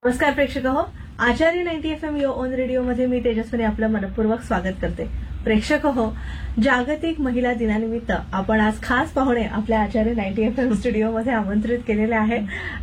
नमस्कार प्रेक्षक हो, आचार्य 90 FM यो ऑन रेडिओ मध्ये मी तेजस्विनी आपलं मनपूर्वक स्वागत करते. प्रेक्षक हो, जागतिक महिला दिनानिमित्त आपण आज खास पाहुणे आपल्या आचार्य 90 FM स्टुडिओमध्ये आमंत्रित केलेले आहे.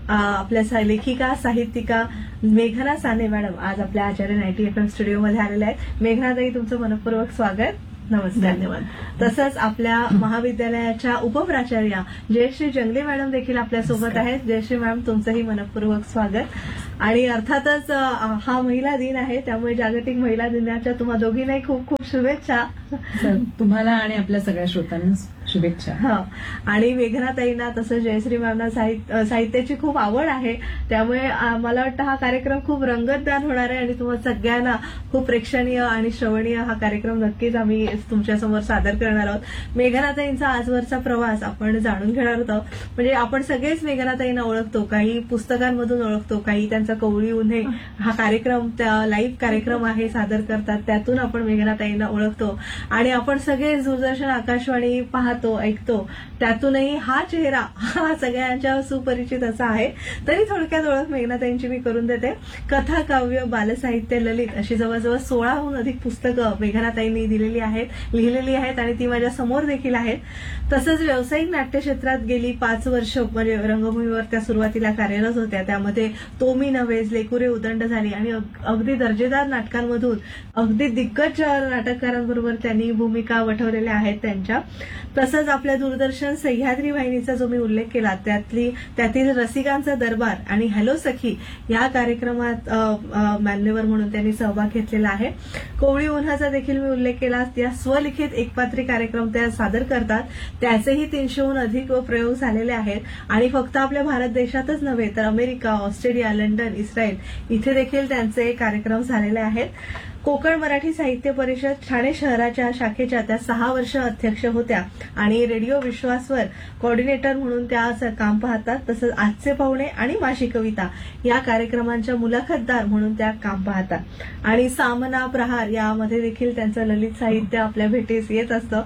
आपल्या लेखिका साहित्यिका मेघना साने मॅडम आज आपल्या आचार्य 90 FM स्टुडिओमध्ये आलेल्या आहेत. मेघनाताई, तुमचं मनपूर्वक स्वागत. नमस्कार. धन्यवाद. तसंच आपल्या महाविद्यालयाच्या उपप्राचार्या जयश्री जंगले मॅडम देखील आपल्यासोबत आहेत. जयश्री मॅडम, तुमचंही मनपूर्वक स्वागत. आणि अर्थातच हा महिला दिन आहे, त्यामुळे जागतिक महिला दिनाच्या तुम्हा दोघींनाही खूप खूप शुभेच्छा. तुम्हाला आणि आपल्या सगळ्या श्रोतांना शुभेच्छा. आणि मेघनाताईंना तसंच जयश्री मॅमना साहित्याची खूप आवड आहे, त्यामुळे मला वाटतं हा कार्यक्रम खूप रंगतदार होणार आहे आणि तुम्हाला सगळ्यांना खूप प्रेक्षणीय आणि श्रवणीय हा कार्यक्रम नक्कीच आम्ही तुमच्यासमोर सादर करणार आहोत. मेघनाताईंचा आजवरचा प्रवास आपण जाणून घेणार आहोत. म्हणजे आपण सगळेच मेघनाताईंना ओळखतो, काही पुस्तकांमधून ओळखतो, काही त्यांचा कवळी उन्हे हा कार्यक्रम लाईव्ह कार्यक्रम आहे सादर करतात, त्यातून आपण मेघनाताईंना ओळखतो. आणि आपण सगळे दूरदर्शन आकाशवाणी पाहतो, ऐकतो, त्यातूनही हा चेहरा हा सगळ्यांच्या सुपरिचित असा आहे. तरी थोडक्यात ओळख मेघनाताईंची मी करून देते. कथा, काव्य, बालसाहित्य, ललित अशी जवळजवळ 16हून अधिक पुस्तकं मेघनाताईंनी लिहिलेली आहेत आणि ती माझ्या समोर देखील आहेत. तसंच व्यावसायिक नाट्यक्षेत्रात गेली 5 वर्ष म्हणजे रंगभूमीवर त्या सुरुवातीला कार्यरत होत्या. त्यामध्ये तो मी नव्हेच, लेकुरे उदंड झाली आणि अगदी दर्जेदार नाटकांमधून अगदी दिग्गज नाटककारांबरोबर त्यांनी भूमिका वठवलेल्या आहेत त्यांच्या. तसंच आपल्या दूरदर्शन सह्याद्री वाहिनीचा जो मी उल्लेख केला त्यातील रसिकांचा दरबार आणि हॅलो सखी या कार्यक्रमात मान्यवर म्हणून त्यांनी सहभाग घेतलेला आहे. कोवळी उन्हाचा देखील मी उल्लेख केला. त्या स्वलिखित एकपात्री कार्यक्रम त्या सादर करतात, त्याचेही 300हून अधिक प्रयोग झालेले आहेत. आणि फक्त आपल्या भारत देशातच नव्हे तर अमेरिका, ऑस्ट्रेलिया, लंडन, इस्रायल इथे देखील त्यांचे कार्यक्रम झालेले आहेत. कोकण मराठी साहित्य परिषद ठाणे शहराच्या शाखेच्या त्या 6 वर्ष अध्यक्ष होत्या आणि रेडिओ विश्वासवर कोऑर्डिनेटर म्हणून त्या काम पाहतात. तसंच आजचे पाहुणे आणि माशी कविता या कार्यक्रमांच्या मुलाखतदार म्हणून त्या काम पाहतात. आणि सामना, प्रहार यामध्ये देखील त्यांचं ललित साहित्य आपल्या भेटीस येत असतं.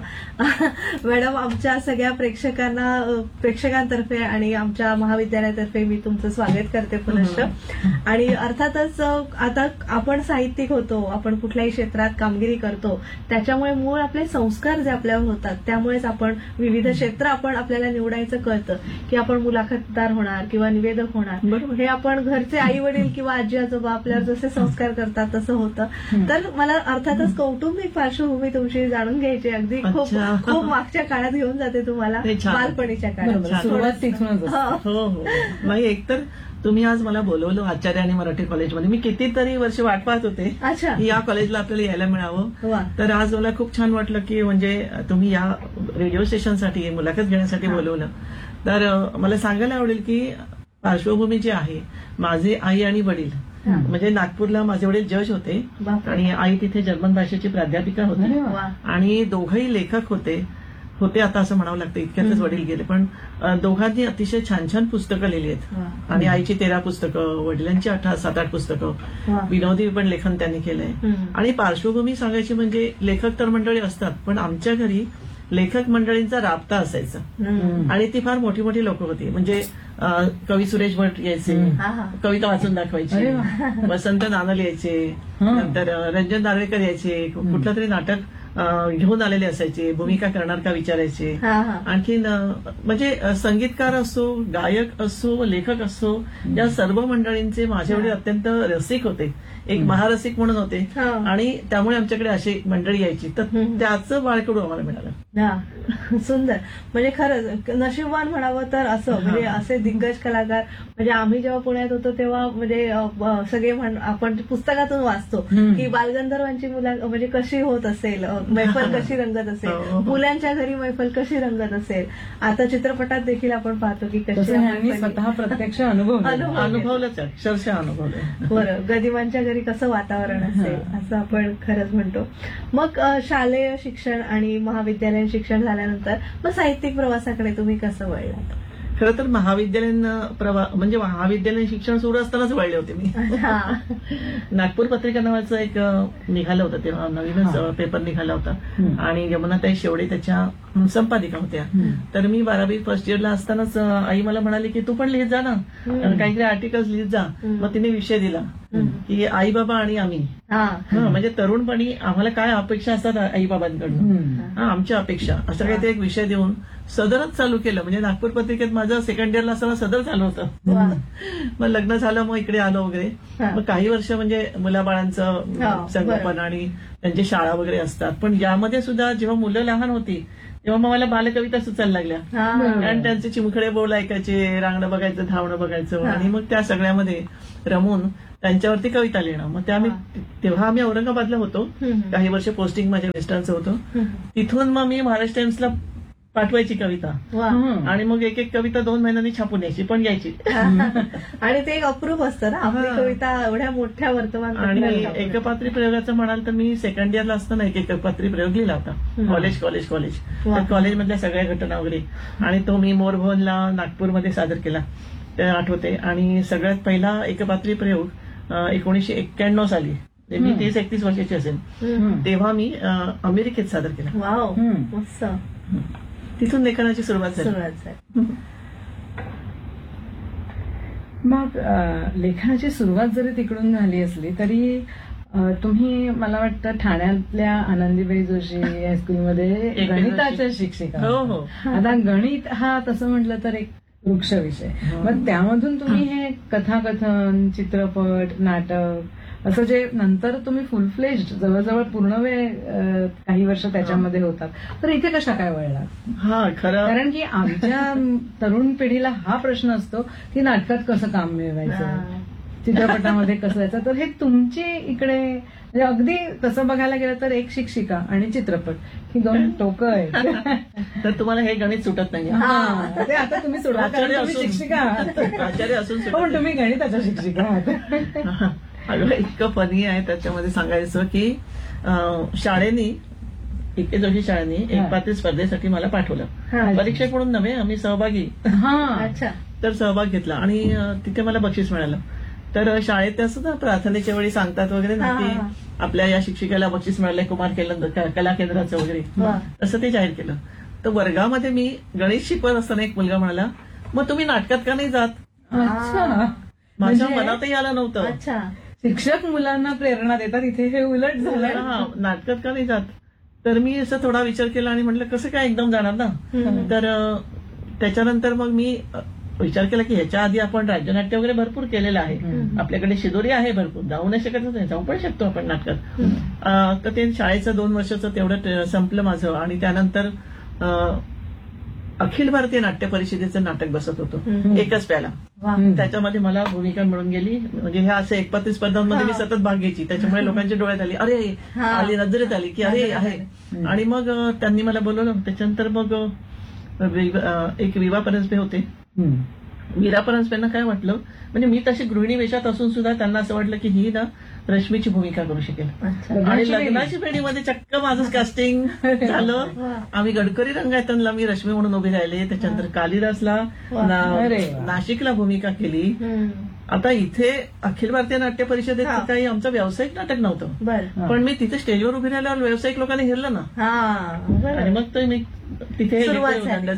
मॅडम, आमच्या सगळ्या प्रेक्षकांतर्फे आणि आमच्या महाविद्यालयातर्फे मी तुमचं स्वागत करते पुनश्च. आणि अर्थातच आता आपण साहित्यिक होतो, आपण कुठल्याही क्षेत्रात कामगिरी करतो, त्याच्यामुळे मूळ आपले संस्कार जे आपल्यावर होतात, त्यामुळेच आपण विविध क्षेत्र आपल्याला निवडायचं कळतं की आपण मुलाखतदार होणार किंवा निवेदक होणार. बरोबर. हे आपण घरचे आई वडील किंवा आजी आजोबा आपल्यावर जसे संस्कार करतात तसं होतं. तर मला अर्थातच कौटुंबिक पार्श्वभूमी तुमची जाणून घ्यायची. अगदी खूप खूप मागच्या काळात घेऊन जाते तुम्हाला, बालपणीच्या काळात. नाही, एकतर तुम्ही आज मला बोलवलं आचार्य आणि मराठी कॉलेजमध्ये. मी कितीतरी वर्ष वाट पाहत होते या कॉलेजला आपल्याला यायला मिळावं. तर आज मला खूप छान वाटलं की म्हणजे तुम्ही या रेडिओ स्टेशनसाठी मुलाखत घेण्यासाठी बोलवलं. तर मला सांगायला आवडेल की पार्श्वभूमी जी आहे, माझे आई आणि वडील म्हणजे नागपूरला माझे वडील जज होते आणि आई तिथे जर्मन भाषेची प्राध्यापिका होती आणि दोघंही लेखक होते आता असं म्हणावं लागतं, इतक्यातच वडील गेले. पण दोघांनी अतिशय छान छान पुस्तकं लिहिली आहेत आणि आईची 13 पुस्तकं, वडिलांची 7-8 पुस्तकं, विनोदी पण लेखन त्यांनी केलंय. आणि पार्श्वभूमी सांगायची म्हणजे लेखक तर मंडळी असतात, पण आमच्या घरी लेखक मंडळींचा राबता असायचा आणि ती फार मोठी मोठी लोक होती. म्हणजे कवी सुरेश भट यायचे, कविता वाचून दाखवायची, वसंत नानल यायचे, नंतर रंजन नार्वेकर यायचे, कुठलं तरी नाटक घेऊन आलेले असायचे, भूमिका करणार का विचारायचे. आणखीन म्हणजे संगीतकार असो, गायक असो, लेखक असो, या सर्व मंडळींचे माझे वडील अत्यंत रसिक होते, एक महारसिक म्हणून होते आणि त्यामुळे आमच्याकडे अशी मंडळी यायची. तर त्याचं बाळकडू आम्हाला मिळालं. सुंदर. म्हणजे खरंच नशीबवान म्हणावं तर असं, म्हणजे असे दिग्गज कलाकार. म्हणजे आम्ही जेव्हा पुण्यात होतो तेव्हा म्हणजे सगळे आपण पुस्तकातून वाचतो की बालगंधर्वांची म्हणजे कशी होत असेल, मैफल कशी रंगत असेल, मुलांच्या घरी मैफल कशी रंगत असेल. आता चित्रपटात देखील आपण पाहतो की कशी स्वतः प्रत्यक्ष अनुभवलंच, अक्षरशः अनुभवलं. बरं, गदिमांच्या घरी कसं वातावरण असेल असं आपण खरंच म्हणतो. मग शालेय शिक्षण आणि महाविद्यालयीन शिक्षण झाल्यानंतर मग साहित्यिक प्रवासाकडे तुम्ही कसं वळलात? खरं तर महाविद्यालयीन शिक्षण सुरू असतानाच वळले होते मी. नागपूर पत्रिका नावाचं एक निघालं होतं, तेव्हा नवीनच पेपर निघाला होता आणि यमुनाताई शेवडे त्याच्या संपादिका होत्या. तर मी 12वी फर्स्ट इयरला असतानाच आई मला म्हणाली की तू पण लिहित जा ना, काहीतरी आर्टिकल्स लिहित जा. मग तिने विषय दिला की आई बाबा आणि आम्ही. म्हणजे तरुणपणी आम्हाला काय अपेक्षा असतात आई बाबांकडून, आमच्या अपेक्षा, असं काहीतरी एक विषय देऊन सदरच चालू केलं. म्हणजे नागपूर पत्रिकेत माझं सेकंड इयरला असताना सदर चालू होतं. मग लग्न झालं, मग इकडे आलो वगैरे. मग काही वर्ष म्हणजे मुलाबाळांचं संगोपन आणि त्यांची शाळा वगैरे असतात. पण यामध्ये सुद्धा जेव्हा मुलं लहान होती तेव्हा मग मला बालकविता सुचायला लागल्या. कारण त्यांचे चिमखडे बोल ऐकायचे, रांगणं बघायचं, धावणं बघायचं, आणि मग त्या सगळ्यामध्ये रमून त्यांच्यावरती कविता लिहिणं. मग तेव्हा आम्ही औरंगाबादला होतो, काही वर्ष पोस्टिंग माझ्या वेस्टर्नचं होतं. तिथून मग मी महाराष्ट्र टाइम्सला पाठवायची कविता, आणि मग एक एक कविता 2 महिन्यांनी छापून यायची, पण यायची. आणि ते एक अप्रूप असतं ना, आपली कविता एवढ्या मोठ्या वर्तमान. आणि एकपात्री प्रयोगाचं म्हणाल तर मी सेकंड इयरला असताना एक एकपात्री प्रयोग लिहिला होता. कॉलेज कॉलेजमधल्या सगळ्या घटना वगैरे, आणि तो मी मोरभवनला नागपूरमध्ये सादर केला, ते आठवते. आणि सगळ्यात पहिला एकपात्री प्रयोग 1991 साली, मी 30-31 वर्षाची असेल, तेव्हा मी अमेरिकेत सादर केला. वाव, मस्त. तिथून लेखनाची सुरुवात झाली. मग लेखनाची सुरुवात जरी तिकडून झाली असली तरी तुम्ही, मला वाटतं, ठाण्यातल्या आनंदीबाई जोशी हायस्कूलमध्ये गणिताच्या शिक्षिका. हो. आता गणित हा तसं म्हटलं तर एक वृक्ष विषय. मग त्यामधून तुम्ही हे कथाकथन, चित्रपट, नाटक, असं जे नंतर तुम्ही फुल फ्लेज्ड, जवळजवळ पूर्ण वेळ काही वर्ष त्याच्यामध्ये होतात, तर इथे कशा काय वळला? कारण की आमच्या तरुण पिढीला हा प्रश्न असतो की नाटकात कसं काम मिळवायचं, चित्रपटामध्ये कसं यायचं. तर हे तुमची इकडे म्हणजे अगदी तसं बघायला गेलं तर एक शिक्षिका आणि चित्रपट ही 2 टोकं आहेत. तर तुम्हाला हे गणित सुटत नाही. ते आता तुम्ही सोडा, कारण तुम्ही शिक्षिका आचार्य असून, पण तुम्ही गणिताच्या शिक्षिका आहात. अगं इतकं फनी आहे त्याच्यामध्ये सांगायचं की शाळेनी, इके जोशी शाळेनी एकपात्री स्पर्धेसाठी मला पाठवलं. परीक्षक म्हणून नव्हे, आम्ही सहभागी. तर सहभाग घेतला आणि तिथे मला बक्षीस मिळालं. तर शाळेत असं ना प्रार्थनेच्या वेळी सांगतात वगैरे ना की आपल्या या शिक्षिकेला बक्षीस मिळालंय कुमार कला केंद्राचं वगैरे, असं ते जाहीर केलं. तर वर्गामध्ये मी गणित शिकवत असताना एक मुलगा म्हणाला, मग तुम्ही नाटकात का नाही जात? माझ्या मनातही आलं नव्हतं. शिक्षक मुलांना प्रेरणा देतात, इथे हे उलट झालं. नाटकात का नाही जात? तर मी असं थोडा विचार केला आणि म्हटलं कसं काय एकदम जाणार ना. तर त्याच्यानंतर मग मी विचार केला की ह्याच्या आधी आपण राज्यनाट्य वगैरे भरपूर केलेलं आहे, आपल्याकडे शिदोरी आहे भरपूर, जाऊ नाही शकत नाही, जाऊ पण शकतो आपण नाटकात. तर ते शाळेचं 2 वर्षाचं तेवढं संपलं माझं. आणि त्यानंतर अखिल भारतीय नाट्य परिषदेचं नाटक बसत होतं, एकच प्याला. त्याच्यामध्ये मला भूमिका मिळून गेली. म्हणजे ह्या असं एकपात्री स्पर्धांमध्ये मी सतत भाग घ्यायची, त्याच्यामुळे लोकांच्या डोळ्यात आली, अरे आली, नजरेत आली की अरे आहे. आणि मग त्यांनी मला बोलवलं. त्याच्यानंतर मग एक विवा परांजपे होते. वीरा परांजपेंना काय वाटलं, म्हणजे मी तशी गृहिणी वेशात असून सुद्धा त्यांना असं वाटलं की ही ना रश्मीची भूमिका करू शकेल. आणि लग्नाची पेढीमध्ये चक्क माझं कास्टिंग झालं. आम्ही गडकरी रंगायतनला मी रश्मी म्हणून उभी राहिले. त्याच्यानंतर कालिदासला नाशिकला भूमिका केली. आता इथे अखिल भारतीय नाट्य परिषदेत काही आमचं व्यावसायिक नाटक नव्हतं, पण मी तिथे स्टेजवर उभी राहिल्यावर व्यावसायिक लोकांनी हेरलं ना, आणि मग तो मी तिथे उदंड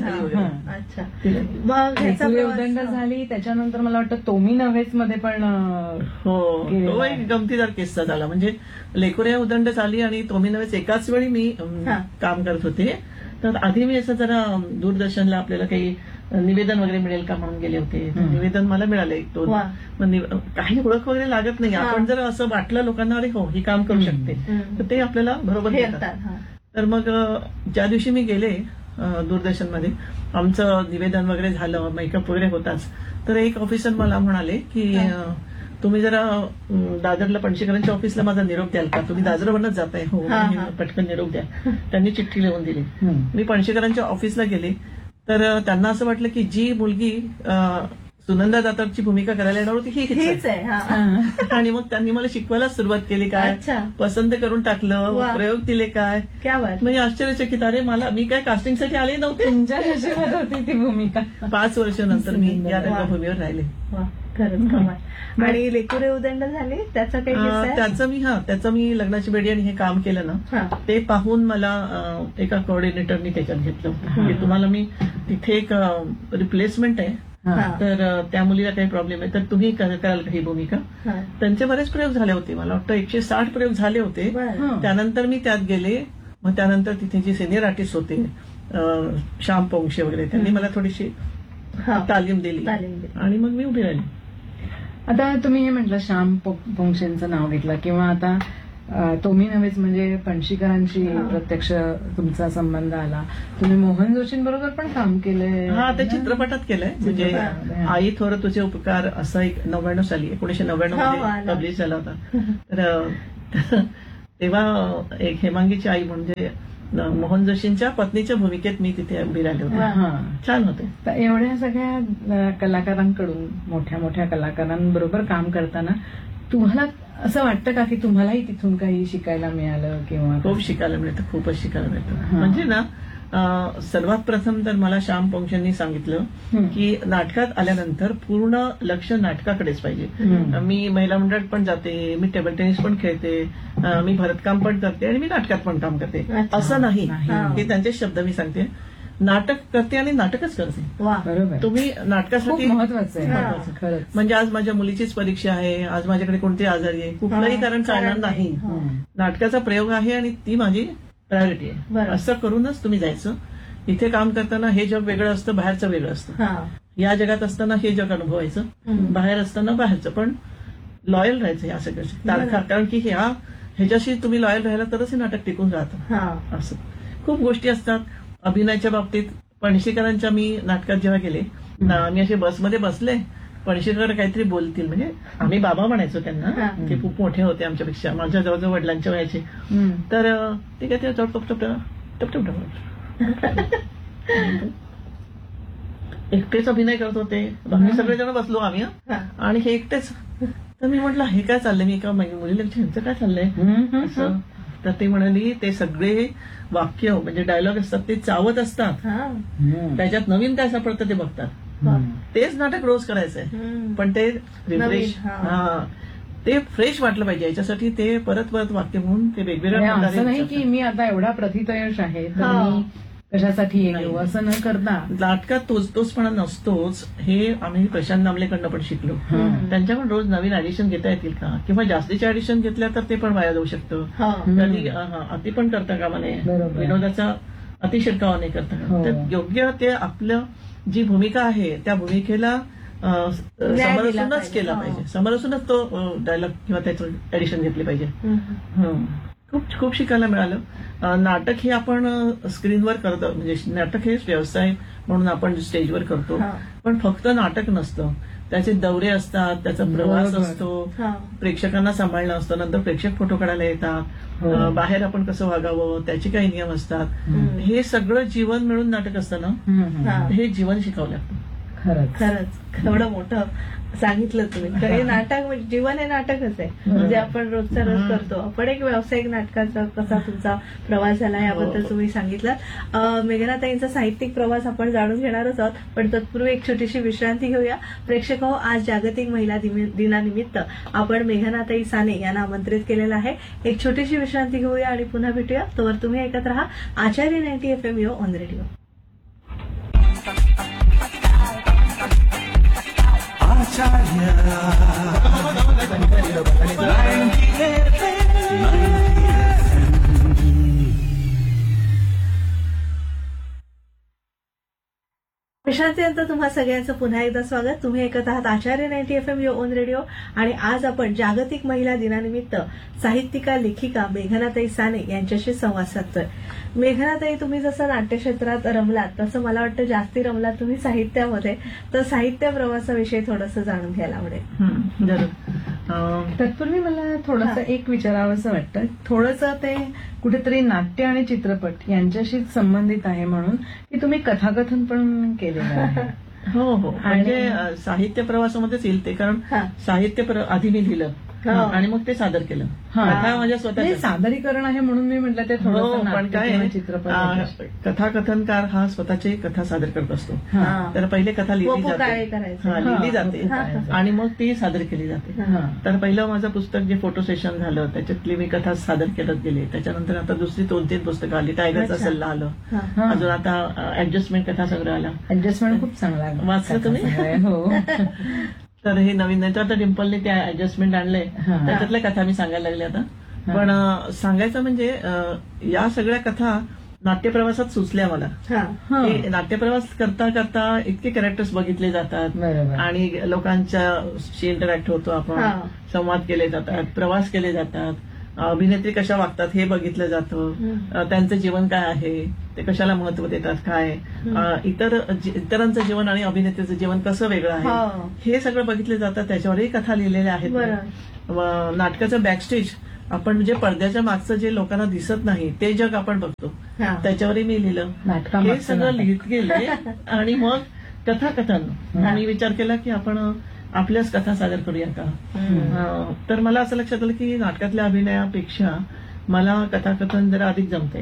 झाली. त्याच्यानंतर मला वाटतं तोमी नव्हेच मध्ये पण, हो, तो एक गमतीदार किस्सा झाला. म्हणजे लेकुऱ्या उदंड झाली आणि तोमी नव्हेच एकाच वेळी मी काम करत होते. तर आधी मी असं जरा दूरदर्शनला आपल्याला काही निवेदन वगैरे मिळेल का म्हणून गेले होते. निवेदन मला मिळालं 1-2. काही ओळख वगैरे लागत नाही, आपण जर असं वाटलं लोकांना अरे हो ही काम करू शकते, तर ते आपल्याला बरोबर घेतात. तर मग ज्या दिवशी मी गेले दूरदर्शनमध्ये, आमचं निवेदन वगैरे झालं, मेकअप वगैरे होताच. तर एक ऑफिसर मला म्हणाले की तुम्ही जरा दादरला पणशीकरांच्या ऑफिसला माझा निरोप द्याल का, तुम्ही दादरवरच जाताय? हो, पटकन निरोप द्या. त्यांनी चिठ्ठी लिहून दिली. मी पणशीकरांच्या ऑफिसला गेले. तर त्यांना असं वाटलं की जी मुलगी सुनंदा दातारची भूमिका करायला येणार होती हीच आहे. आणि मग त्यांनी मला शिकवायला सुरुवात केली, काय पसंत करून टाकलं, प्रयोग दिले, काय म्हणजे आश्चर्यचकित. अरे मी काय कास्टिंगसाठी आले नव्हते, तुमच्या नशिबात होती ती भूमिका. 5 वर्षानंतर मी या रंगभूमीवर राहिले. खरंच कमाल. आणि लेकुरे उदंड झाली त्याचा काही किस्सा आहे? त्याचं मी लग्नाची बेडी आणि हे काम केलं ना, ते पाहून मला एका कोऑर्डिनेटरनी त्याच्यात घेतलं की तुम्हाला मी तिथे एक रिप्लेसमेंट आहे, तर त्या मुलीला काही प्रॉब्लेम आहे तर तुम्ही कराल का ही भूमिका. त्यांचे बरेच प्रयोग झाले होते, मला वाटतं 160 प्रयोग झाले होते. त्यानंतर मी त्यात गेले. मग त्यानंतर तिथे जे सिनियर आर्टिस्ट होते श्याम पोंक्षे वगैरे, त्यांनी मला थोडीशी तालीम दिली आणि मग मी उभी राहिली. आता तुम्ही हे म्हटलं श्याम पोंक्षेंचं नाव घेतलं, किंवा आता तुम्ही नव्हेच म्हणजे पणशीकरांशी प्रत्यक्ष तुमचा संबंध आला. तुम्ही मोहन जोशींबरोबर पण काम केलंय. हा, ते चित्रपटात केलंय. म्हणजे आई थोर तुझे उपकार असा एक 99 साली 1999 मध्ये पब्लिश झाला होता. तर तेव्हा एक हेमांगीची आई म्हणजे मोहन जोशींच्या पत्नीच्या भूमिकेत मी तिथे उभी राहिले होते. छान होते. तर एवढ्या सगळ्या कलाकारांकडून, मोठ्या मोठ्या कलाकारांबरोबर काम करताना तुम्हाला असं वाटतं का की तुम्हालाही तिथून काही शिकायला मिळालं? किंवा खूप शिकायला मिळतं, खूपच शिकायला मिळतं. म्हणजे ना, सर्वात प्रथम तर मला श्याम पोंक्षेंनी सांगितलं की नाटकात आल्यानंतर पूर्ण लक्ष नाटकाकडेच पाहिजे. मी महिला मंडळात पण जाते, मी टेबल टेनिस पण खेळते, मी भरतकाम पण करते आणि मी नाटकात पण काम करते. असं नाही की त्यांचे शब्द मी सांगते. नाटक करते आणि नाटकच करते. बरोबर. तुम्ही नाटकासाठी महत्वाचं आहे खरंच. म्हणजे आज माझ्या मुलीचीच परीक्षा आहे, आज माझ्याकडे कोणती आजारी आहे, कुठलंही कारण चालणार नाही. नाटकाचा प्रयोग आहे आणि ती माझी प्रायोरिटी आहे. असं करूनच तुम्ही जायचं. इथे काम करताना हे जग वेगळं असतं, बाहेरचं वेगळं असतं. या जगात असताना हे जग अनुभवायचं, बाहेर असताना बाहेरचं. पण लॉयल राहायचं या सगळ्याची तारखा, कारण की ह्याच्याशी तुम्ही लॉयल राहिला तरच हे नाटक टिकून राहतं. असं खूप गोष्टी असतात. अभिनयाच्या बाबतीत पणशीकरांच्या मी नाटकात जेव्हा गेले, आम्ही असे बसमध्ये बसले, पणशीकर काहीतरी बोलतील, म्हणजे आम्ही बाबा म्हणायचो त्यांना, ते खूप मोठे होते आमच्यापेक्षा, माझ्या जवळजवळ वडिलांच्या वयाचे. तर ते काय ते टपटप एकटेच अभिनय करत होते. आम्ही सगळेजण बसलो आम्ही, आणि हे एकटेच. तर मी म्हटलं हे काय चाललंय, मी एका मुलीला ह्यांचं काय चाललंय असं. तर ते म्हणाली ते सगळे वाक्य म्हणजे डायलॉग असतात ते चावत असतात, त्याच्यात नवीन काय सापडतं ते बघतात. तेच नाटक रोज करायचंय, पण ते रिफ्रेश, ते फ्रेश वाटलं पाहिजे याच्यासाठी ते परत परत वाक्य म्हणून ते वेगवेगळ्या प्रकारे. असं नाही की मी आता एवढा प्रथितयश आहे तर मी कशासाठी येऊ असं न करता. नाटकात तोचपणा नसतोच, हे आम्ही प्रशांत दामलेकडनं पण शिकलो. त्यांच्याकडून रोज नवीन ऍडिशन घेता येतील का, किंवा जास्तीच्या ऍडिशन घेतल्या तर ते पण वाया जाऊ शकतं. कधी अति पण करता कामा नये, विनोदाचा अतिशिरकावा नाही करता. तर योग्य ते आपलं जी भूमिका आहे त्या भूमिकेला समरसूनच केला पाहिजे, समरसूनच तो डायलॉग किंवा त्याचं ऍडिशन घेतली पाहिजे. खूप शिकायला मिळालं. नाटक हे आपण स्क्रीनवर करतो, म्हणजे नाटक हे व्यवसाय म्हणून आपण स्टेजवर करतो, पण फक्त नाटक नसतं, त्याचे दौरे असतात, त्याचा प्रवास असतो, प्रेक्षकांना सांभाळणं असतं, नंतर प्रेक्षक फोटो काढायला येतात, बाहेर आपण कसं वागावं त्याचे काही नियम असतात. हे सगळं जीवन मिळून नाटक असतं ना, हे जीवन शिकावं लागतं. खरंच एवढं मोठं सांगितलं तुम्ही. हे नाटक म्हणजे जीवन हे नाटकच आहे, म्हणजे आपण रोजचा रोज करतो. आपण एक व्यावसायिक नाटकाचा कसा तुमचा प्रवास झाला याबद्दल तुम्ही सांगितलं. मेघनाताईंचा साहित्यिक प्रवास आपण जाणून घेणारच आहोत, पण तत्पूर्वी एक छोटीशी विश्रांती घेऊया. प्रेक्षक हो, आज जागतिक महिला दिनानिमित्त आपण मेघनाताई साने यांना आमंत्रित केलेलं आहे. एक छोटीशी विश्रांती घेऊया आणि पुन्हा भेटूया. तोवर तुम्ही ऐकत राहा आचार्य 90 FM ऑन रेडिओ. विश्रांतीनंतर तुम्हा सगळ्यांचं पुन्हा एकदा स्वागत. तुम्ही ऐकत आहात आचार्य 90 FM ऑन रेडिओ, आणि आज आपण जागतिक महिला दिनानिमित्त साहित्यिका लेखिका मेघनाताई साने यांच्याशी संवाद साधतोय. मेघनाताई, तुम्ही जसं नाट्यक्षेत्रात रमलात तसं मला वाटतं जास्ती रमलात तुम्ही साहित्यामध्ये. तर साहित्य प्रवासाविषयी थोडंसं जाणून घ्यायला आवडेल. तत्पूर्वी मला थोडंसं एक विचारावंसं वाटतं. थोडंसं ते कुठेतरी नाट्य आणि चित्रपट यांच्याशी संबंधित आहे, म्हणून की तुम्ही कथाकथन पण केलेलं आहे. हो, म्हणजे साहित्य प्रवासामध्येच येईल ते, कारण साहित्य आधी मी लिहिलं आणि मग ते सादर केलं. कथा माझ्या स्वतःच्या सादरीकरण आहे म्हणून मी म्हटलं ते हो, थोडंसं पण काय नाट्य चित्रपट. कथाकथनकार हा स्वतःची कथा सादर करत असतो. तर पहिले कथा लिहिली जाते आणि मग ती सादर केली जाते. तर पहिलं माझं पुस्तक जे फोटो सेशन झालं त्याच्यातली मी कथा सादर करत गेले. त्याच्यानंतर आता दुसरी 2-3 पुस्तकं आली. टायगरचा सल्ला आलं, अजून आता ऍडजस्टमेंट कथा संग्रह आला. ऍडजस्टमेंट खूप चांगला आहे. वाचलं तुम्ही? हो. तर हे नवीन नाही तर आता डिम्पलने त्या ऍडजस्टमेंट आणलंय, त्याच्यातल्या कथा मी सांगायला लागले आता. पण सांगायचं म्हणजे या सगळ्या कथा नाट्यप्रवासात सुचल्या मला. की नाट्यप्रवास करता करता इतके कॅरेक्टर्स बघितले जातात आणि लोकांच्याशी इंटरॅक्ट होतो आपण, संवाद केले जातात, प्रवास केले जातात, अभिनेत्री कशा वागतात हे बघितलं जातं, त्यांचं जीवन काय आहे, ते कशाला महत्व देतात, काय इतरांचं जीवन आणि अभिनेत्रीचं जीवन कसं वेगळं आहे हे सगळं बघितलं जातं. त्याच्यावरही कथा लिहिलेल्या आहेत. नाटकाचं बॅकस्टेज आपण म्हणजे पडद्याच्या मागचं जे लोकांना दिसत नाही ते जग आपण बघतो, त्याच्यावरही मी लिहिलं. हे सगळं लिहित गेले आणि मग कथाकथन मी विचार केला की आपण आपल्याच कथा सादर करूया का. तर मला असं लक्षात आलं की नाटकातल्या अभिनयापेक्षा मला कथाकथन जरा अधिक जमते.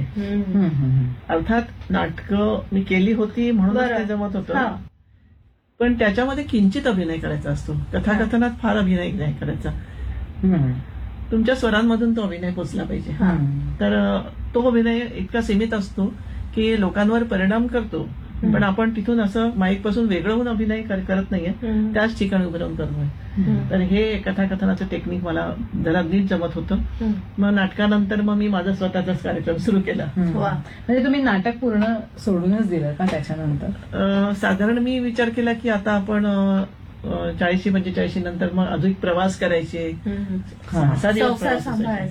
अर्थात नाटकं मी केली होती म्हणून ते जमत होतं, पण त्याच्यामध्ये किंचित अभिनय करायचा असतो. कथाकथनात फार अभिनय नाही करायचा. तुमच्या स्वरांमधून तो अभिनय पोचला पाहिजे. तर तो अभिनय इतका सीमित असतो की लोकांवर परिणाम करतो, पण आपण तिथून असं माईक पासून वेगळं होऊन अभिनय करत नाहीये, त्याच ठिकाणी उभं राहून करतोय. तर हे कथाकथनाचं टेक्निक मला जरा नीट जमत होतं. मग नाटकानंतर मग मी माझा स्वतःचाच कार्यक्रम सुरू केला. म्हणजे तुम्ही नाटक पूर्ण सोडूनच दिलं का त्याच्यानंतर? साधारण मी विचार केला की आता आपण 40-45 नंतर मग अजून प्रवास करायचे, 6 दिवस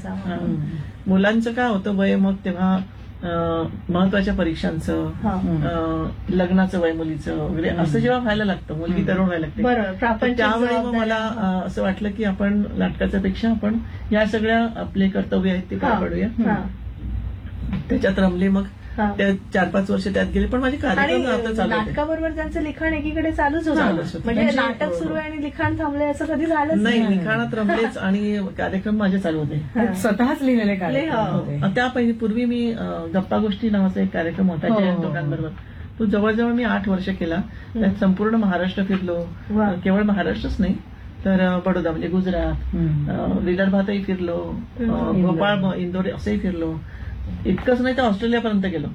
मुलांचं काय होतं वय, मग तेव्हा महत्वाच्या परीक्षांचं, लग्नाचं वय मुलीचं वगैरे असं जेव्हा व्हायला लागतं, मुलगी तरुण व्हायला लागते, त्यावेळी मग मला असं वाटलं की आपण नाटकाच्या पेक्षा आपण या सगळ्या आपले कर्तव्य आहेत ते पार पाडूया. त्याच्यात रमले. मग त्या 4-5 वर्ष त्यात गेले, पण माझे कार्यक्रम आता चालू. नाटकाबरोबर त्यांचं लिखाण एकीकडे चालूच होतं. म्हणजे नाटक सुरू आहे आणि लिखाण थांबले असं कधी झालंच नाही. लिखाणात रमलेच आणि कार्यक्रम माझे चालू होते. स्वतःच लिहिलेले कार्यक्रम. त्या पूर्वी मी गप्पा गोष्टी नावाचा एक कार्यक्रम होता जयंत दोघांबरोबर. तो जवळजवळ मी 8 वर्ष केला. त्यात संपूर्ण महाराष्ट्र फिरलो. केवळ महाराष्ट्रच नाही तर बडोदा म्हणजे गुजरात, विदर्भातही फिरलो, भोपाळ, इंदोर असंही फिरलो. इतकंच नाही तर ऑस्ट्रेलियापर्यंत गेलो.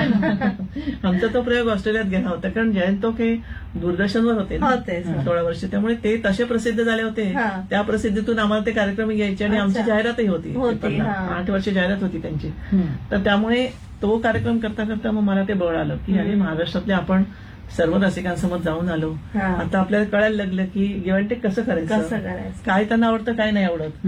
आमचा तो प्रयोग ऑस्ट्रेलियात गेला होता, कारण जयंत तो काही दूरदर्शनवर होते 16 वर्ष, त्यामुळे ते तसे प्रसिद्ध झाले होते. त्या प्रसिद्धीतून आम्हाला ते कार्यक्रम घ्यायचे आणि आमची जाहिरातही होती. 8 वर्ष जाहिरात होती त्यांची. तर त्यामुळे तो कार्यक्रम करता करता मग मला ते बळ आलं की अरे महाराष्ट्रातले आपण सर्व रसिकांसमोर जाऊन आलो. आता आपल्याला कळायला लागलं की गिव्ह अँड टेक कसं करायचं, काय त्यांना आवडतं काय नाही आवडत,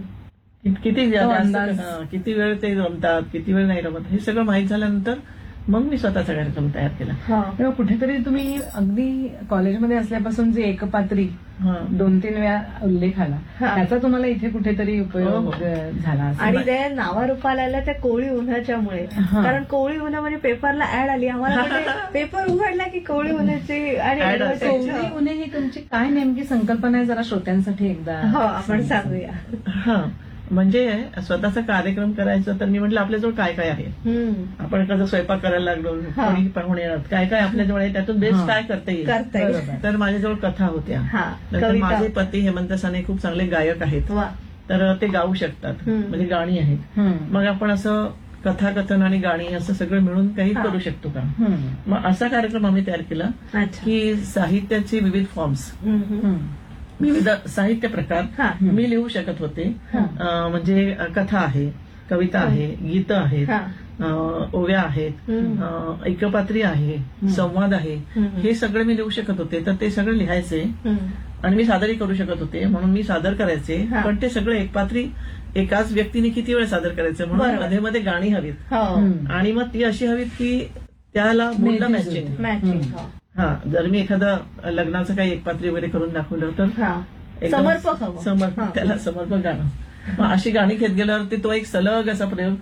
किती वेळ ते रमतात, किती वेळ नाही रमत, हे सगळं माहीत झाल्यानंतर मग मी स्वतःचा कार्यक्रम तयार केला. कुठेतरी तुम्ही अगदी कॉलेजमध्ये असल्यापासून जे एकपात्री 2-3 वेळा उल्लेख आला त्याचा तुम्हाला इथे कुठेतरी उपयोग झाला. आणि ते नावारूपाला आलं त्या कोळी उन्हाच्यामुळे. कारण कोळी उन्हा म्हणजे पेपरला ऍड आली, आम्हाला पेपर उघडला की कोळी उन्हाची. आणि कोळी उन्हे ही तुमची काय नेमकी संकल्पना आहे जरा श्रोत्यांसाठी एकदा आपण सांगूया. म्हणजे स्वतःचा कार्यक्रम करायचा तर मी म्हटलं आपल्याजवळ काय काय आहे. आपण कसं स्वयंपाक करायला लागलो, कोणी पाहुणे येणार, काय काय आपल्याजवळ आहे, त्यातून बेस्ट काय करता येईल. तर माझ्याजवळ कथा होत्या. माझे पती हेमंत साने खूप चांगले गायक आहेत, तर ते गाऊ शकतात, म्हणजे गाणी आहेत. मग आपण असं कथाकथन आणि गाणी असं सगळं मिळून काही करू शकतो का. मग असा कार्यक्रम आम्ही तयार केला की साहित्याचे विविध फॉर्म्स, विविध साहित्य प्रकार मी लिहू शकत होते. म्हणजे कथा आहे, कविता आहे, गीतं आहेत, ओव्या आहेत, एकपात्री आहे, संवाद आहे, हे सगळं मी लिहू शकत होते. तर ते सगळं लिहायचे आणि मी सादरही करू शकत होते, म्हणून मी सादर करायचे. पण ते सगळं एकपात्री एकाच व्यक्तीने किती वेळ सादर करायचं, म्हणून मध्ये मध्ये गाणी हवीत. आणि मग ती अशी हवीत की त्याला मूडला मॅचिंग. जर मी एखादं लग्नाचं काही एकपात्री वगैरे करून दाखवलं तर समर्पक त्याला समर्पक गाणं. मग अशी गाणी घेत गेल्यावरती तो एक सलग असा प्रयोग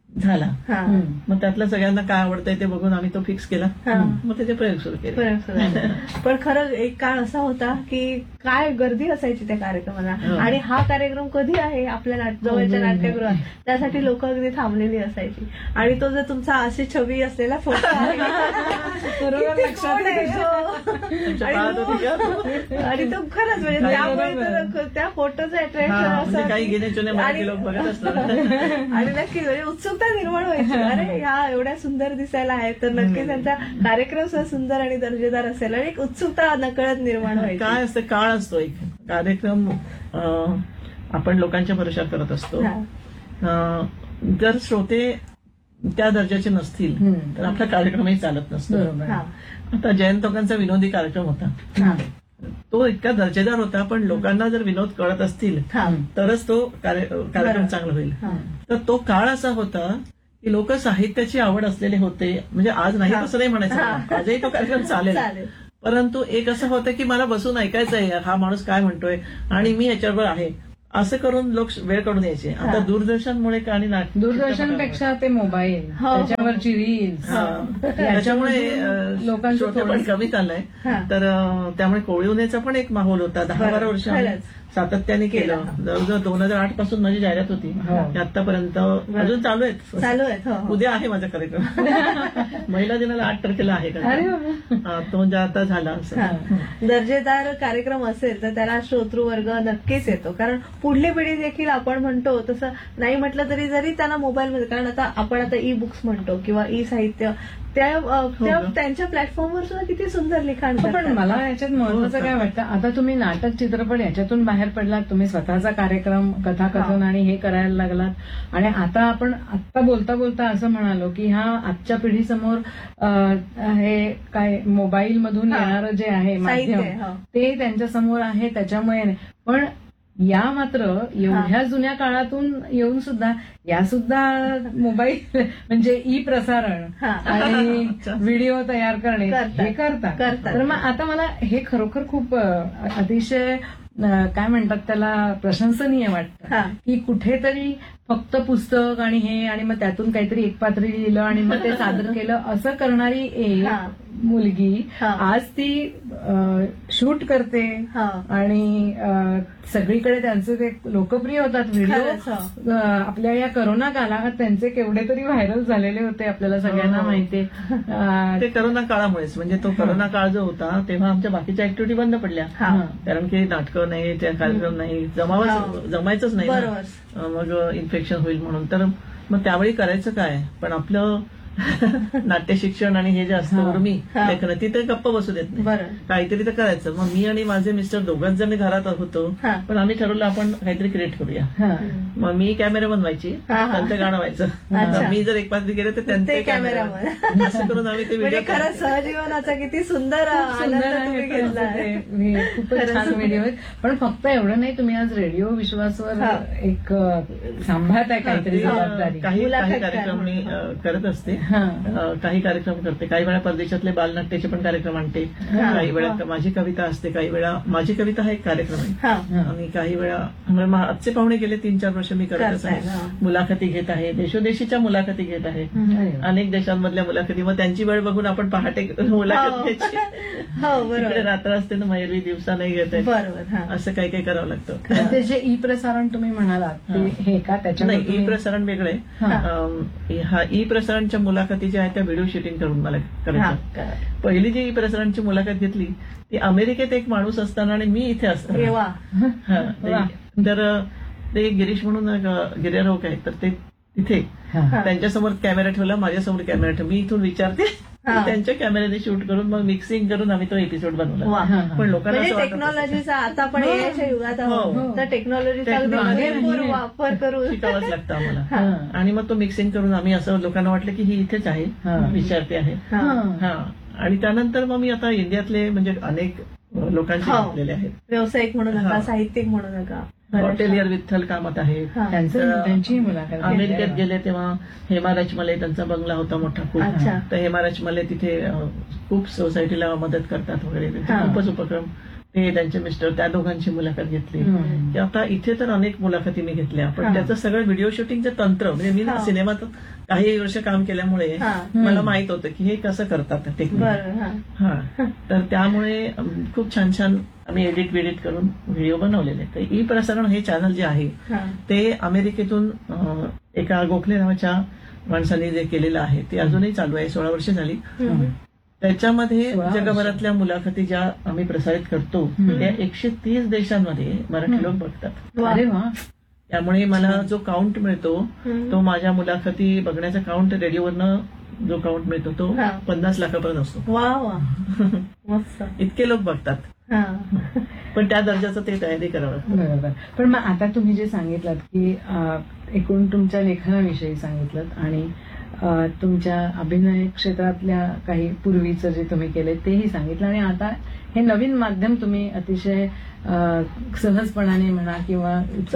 झाला. हा. मग त्यातलं सगळ्यांना काय आवडतंय ते बघून आम्ही तो फिक्स केला. मग त्याचे प्रयोग सुरू केले. प्रयोग सुरू झाले. पण खरं एक काळ असा होता की काय गर्दी असायची त्या कार्यक्रमाला, आणि हा कार्यक्रम कधी आहे आपल्या जवळच्या नाट्यगृहात, त्यासाठी लोक अगदी थांबलेली असायची. आणि तो जर तुमचा अशी छवी असलेला फोटो आहे बरोबर किती गोड आहे. तुमच्या काळात होती का? आणि तो खरंच म्हणजे त्यामुळे तर त्या फोटोचं अट्रॅक्शन म्हणजे काही असं, घेण्याचे मराठी लोक बघत असतात. आणि नक्की म्हणजे उत्सुकता निर्माण व्हायची, अरे ह्या एवढ्या सुंदर दिसायला आहेत तर नक्की त्यांचा कार्यक्रम सुद्धा सुंदर आणि दर्जेदार असेल, आणि एक उत्सुकता नकळत निर्माण व्हायची. काय असतं, काळ असतो एक कार्यक्रम आपण लोकांच्या भरोशावर करत असतो. जर श्रोते त्या दर्जाचे नसतील तर आपला कार्यक्रमही चालत नसतो. आता जयंत लोकांचा विनोदी कार्यक्रम होता, तो इतका दर्जेदार होता, पण लोकांना जर विनोद कळत असतील तरच तो कार्यक्रम चांगला होईल. तर तो काळ असा होता की लोक साहित्याची आवड असलेले होते, म्हणजे आज नाही असं नाही म्हणायचं, आजही तो कार्यक्रम चालेल, परंतु एक असं होतं की मला बसून ऐकायचं आहे हा माणूस काय म्हणतोय आणि मी याच्यावर आहे, असं करून लोक वेळ काढून यायचे. आता दूरदर्शनमुळे आणि दूरदर्शनपेक्षा ते मोबाईल, त्याच्यावरची रील्स, त्याच्यामुळे लोकांचं पण कमी चाललंय. तर त्यामुळे कोळीवनेचा पण एक माहोल होता. 10-12 वर्ष सातत्याने केलं. जवळजवळ 2008 पासून माझी जाहिरात होती, आतापर्यंत अजून चालू आहेत. उद्या आहे माझा कार्यक्रम. महिला दिनाला 8 तारखेला आहे का, तो आता झाला. असं दर्जेदार कार्यक्रम असेल तर त्याला श्रोतृवर्ग नक्कीच येतो, कारण पुढली पिढी देखील आपण म्हणतो तसं नाही म्हटलं तरी जरी त्यांना मोबाईलमध्ये, कारण आता आपण आता ई बुक्स म्हणतो किंवा ई साहित्य, त्यांच्या प्लॅटफॉर्मवर सुद्धा किती सुंदर लिखाण. पण मला याच्यात महत्वाचं काय वाटतं, आता तुम्ही नाटक, चित्रपट याच्यातून बाहेर पडलात, तुम्ही स्वतःचा कार्यक्रम, कथाकथन आणि हे करायला लागलात, आणि आता आपण आत्ता बोलता बोलता असं म्हणालो की ह्या आजच्या पिढीसमोर हे काय मोबाईल मधून येणारं जे आहे माध्यम ते त्यांच्या समोर आहे, त्याच्यामुळे. पण या मात्र एवढ्या जुन्या काळातून येऊन सुद्धा या सुद्धा मोबाईल म्हणजे ई प्रसारण आणि व्हिडिओ तयार करणे हे करतात. तर मग आता मला हे खरोखर खूप अतिशय काय म्हणतात त्याला प्रशंसनीय वाटतं की कुठेतरी फक्त पुस्तक आणि हे आणि मग त्यातून काहीतरी एक पात्री लिहिलं आणि मग ते सादर केलं असं करणारी एक मुलगी आज ती शूट करते आणि सगळीकडे त्यांचे ते लोकप्रिय होतात व्हिडिओ. आपल्या या करोना काळात त्यांचे केवढे तरी व्हायरल झालेले होते, आपल्याला सगळ्यांना माहितीये. ते करोना काळामुळेच, म्हणजे तो करोना काळ जो होता तेव्हा आमच्या बाकीच्या ऍक्टिव्हिटी बंद पडल्या, कारण की नाटकं नाही, त्या कार्यक्रम नाही, जमायचंच नाही, मग इन्फेक्शन होईल म्हणून. तर मग त्यावेळी करायचं काय, पण आपलं नाट्य शिक्षण आणि हे जे असतं उर्मी लेखन तिथे गप्प बसू देत नाही, काहीतरी तर करायचं. मग मी आणि माझे मिस्टर दोघांच जण घरात होतो, पण आम्ही ठरवलं आपण काहीतरी क्रिएट करूया. मग मी कॅमेरा बनवायची, त्यांचं गाणं व्हायचं, मी जर एक पात्री गेले तर त्यांचे कॅमेरा, असं करून आम्ही ते व्हिडिओ. खरंच सहजीवनाचा किती सुंदर खूपच छान व्हिडिओ आहेत. पण फक्त एवढं नाही, तुम्ही आज रेडिओ विश्वासवर एक सांभाळत आहे काहीतरी जबाबदारी. काही कार्यक्रम मी करत असते, काही कार्यक्रम करते, काही वेळा परदेशातले बालनाट्याचे पण कार्यक्रम आणते, काही वेळा माझी कविता असते, काही वेळा माझी कविता हा एक कार्यक्रम आहे, आणि काही वेळा आजचे पाहुणे गेले 3-4 वर्ष मी करतच आहे. मुलाखती घेत आहे, देशोदेशीच्या मुलाखती घेत आहे, अनेक देशांमधल्या मुलाखती. मग त्यांची वेळ बघून आपण पहाटे मुलाखत घ्यायची, रात्र असते ना मयुरी, दिवसा नाही घेत आहे, असं काही काही करावं लागतं. ते जे ई प्रसारण तुम्ही म्हणालात हे का, त्याच्या नाही, ई प्रसारण वेगळं आहे. हा ई प्रसारणच्या मुलाखती ज्या आहेत त्या व्हिडिओ शूटिंग करून मला करायचं. पहिली जी प्रसारणची मुलाखत घेतली ती अमेरिकेत एक माणूस असताना आणि मी इथे असताना. तर ते गिरीश म्हणून गिर्यारोहक आहेत, तर ते तिथे त्यांच्यासमोर कॅमेरा ठेवला, माझ्यासमोर कॅमेरा ठेवला, मी इथून विचारते, त्यांच्या कॅमेऱ्याने शूट करून मग मिक्सिंग करून आम्ही तो एपिसोड बनवला. पण लोकांना टेक्नॉलॉजीचा आता आपण एआयच्या युगात आहोत, तर टेक्नॉलॉजीचा वापर करून शिकावंच लागतं आम्हाला. आणि मग तो मिक्सिंग करून आम्ही असं लोकांना वाटलं की ही इथेच आहे, विचारते आहे. आणि त्यानंतर मग मी आता इंडियातले म्हणजे अनेक लोकांचे घेतलेले आहेत, व्यावसायिक म्हणू नका, साहित्यिक म्हणू नका, हॉटेलियर विठ्ठल कामत आहे. अमेरिकेत गेले तेव्हा हेमा रचमले, त्यांचा बंगला होता मोठा खूप, तर हेमा रचमले तिथे खूप सोसायटीला मदत करतात वगैरे, खूपच उपक्रम ते त्यांचे मिस्टर, त्या दोघांची मुलाखत घेतली. की आता इथे तर अनेक मुलाखती मी घेतल्या, पण त्याचं सगळं व्हिडिओ शूटिंगचं तंत्र, म्हणजे मी सिनेमात काही वर्ष काम केल्यामुळे मला माहित होतं की हे कसं करतात टेक्निक. तर त्यामुळे खूप छान छान आम्ही एडिट करून व्हिडिओ बनवलेले. तर ई प्रसारण हे चॅनल जे आहे ते अमेरिकेतून एका गोखले नावाच्या माणसाने जे केलेलं आहे ते अजूनही चालू आहे, 16 वर्ष झाली. त्याच्यामध्ये जगभरातल्या मुलाखती ज्या आम्ही प्रसारित करतो त्या 130 देशांमध्ये मराठी लोक बघतात. अरे वा. त्यामुळे मला जो काउंट मिळतो तो माझ्या मुलाखती बघण्याचा काउंट, रेडिओवरनं जो काउंट मिळतो तो 50 लाखापर्यंत असतो. वा वा, मस्त. इतके लोक बघतात. पण त्या दर्जाचं ते तयारी करावं. बरोबर. पण मग आता तुम्ही जे सांगितलं की एकूण तुमच्या लेखनाविषयी सांगितलं आणि तुमच्या अभिनय क्षेत्रातल्या काही पूर्वीचं जे तुम्ही केले तेही सांगितलं, आणि आता हे नवीन माध्यम तुम्ही अतिशय सहजपणाने म्हणा किंवा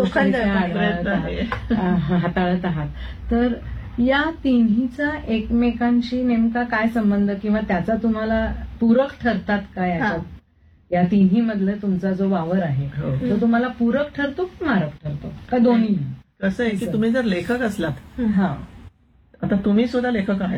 हाताळत आहात. तर या तिन्हीचा एकमेकांशी नेमका काय संबंध, किंवा त्याचा तुम्हाला पूरक ठरतात काय याच्यात? या तिन्ही मधलं तुमचा जो वावर आहे तो तुम्हाला पूरक ठरतो की मारक ठरतो का दोन्ही? कसं आहे की तुम्ही जर लेखक असलात, आता तुम्ही सुद्धा लेखक आहात,